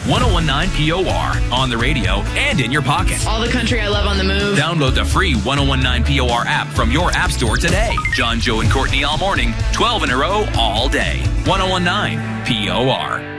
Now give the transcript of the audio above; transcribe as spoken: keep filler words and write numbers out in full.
one oh one nine P O R on the radio and in your pocket. All the country I love on the move. Download the free one oh one nine P O R app from your app store today. John, Joe, and Courtney all morning, twelve in a row all day. one oh one nine P O R.